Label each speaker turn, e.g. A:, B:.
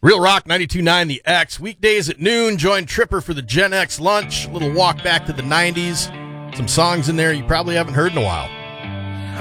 A: Real Rock 92.9 The X. Weekdays at noon. Join Tripper for the Gen X lunch. A little walk back to the 90s. Some songs in there you probably haven't heard in a while.